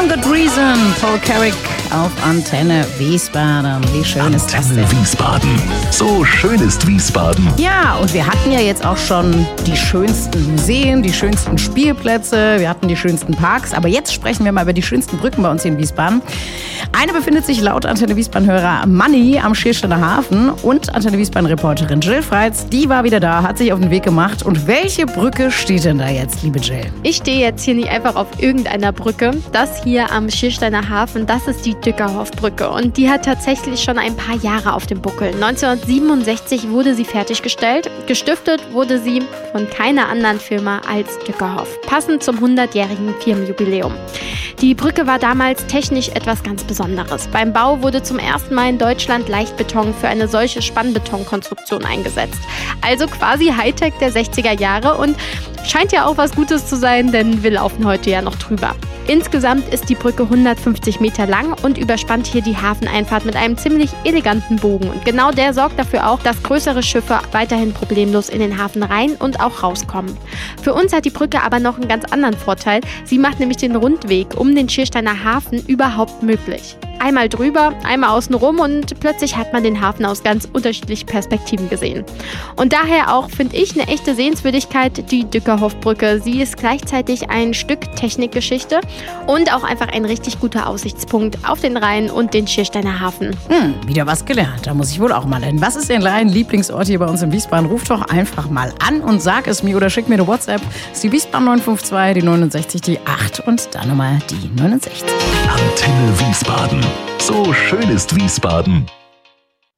One Good Reason, Paul Carrick auf Antenne Wiesbaden. Wie schön ist das denn? Antenne Wiesbaden. So schön ist Wiesbaden. Ja, und wir hatten ja jetzt auch schon die schönsten Museen, die schönsten Spielplätze, wir hatten die schönsten Parks. Aber jetzt sprechen wir mal über die schönsten Brücken bei uns hier in Wiesbaden. Eine befindet sich laut Antenne Wiesbaden-Hörer Manni am Schiersteiner Hafen und Antenne Wiesbaden-Reporterin Jill Freitz, die war wieder da, hat sich auf den Weg gemacht. Und welche Brücke steht denn da jetzt, liebe Jill? Ich stehe jetzt hier nicht einfach auf irgendeiner Brücke. Das hier am Schiersteiner Hafen, das ist die Dückerhoff-Brücke. Und die hat tatsächlich schon ein paar Jahre auf dem Buckel. 1967 wurde sie fertiggestellt. Gestiftet wurde sie von keiner anderen Firma als Dückerhoff. Passend zum 100-jährigen Firmenjubiläum. Die Brücke war damals technisch etwas ganz Besonderes. Beim Bau wurde zum ersten Mal in Deutschland Leichtbeton für eine solche Spannbetonkonstruktion eingesetzt. Also quasi Hightech der 60er Jahre und scheint ja auch was Gutes zu sein, denn wir laufen heute ja noch drüber. Insgesamt ist die Brücke 150 Meter lang und überspannt hier die Hafeneinfahrt mit einem ziemlich eleganten Bogen. Und genau der sorgt dafür auch, dass größere Schiffe weiterhin problemlos in den Hafen rein und auch rauskommen. Für uns hat die Brücke aber noch einen ganz anderen Vorteil. Sie macht nämlich den Rundweg um den Schiersteiner Hafen überhaupt möglich. Einmal drüber, einmal außen rum und plötzlich hat man den Hafen aus ganz unterschiedlichen Perspektiven gesehen. Und daher auch, finde ich, eine echte Sehenswürdigkeit, die Dückerhoff-Brücke. Sie ist gleichzeitig ein Stück Technikgeschichte und auch einfach ein richtig guter Aussichtspunkt auf den Rhein und den Schiersteiner Hafen. Wieder was gelernt. Da muss ich wohl auch mal hin. Was ist denn dein Lieblingsort hier bei uns in Wiesbaden? Ruf doch einfach mal an und sag es mir oder schick mir eine WhatsApp. Das ist die Wiesbaden 952, die 69, die 8 und dann nochmal die 69. Antenne Wiesbaden. So schön ist Wiesbaden.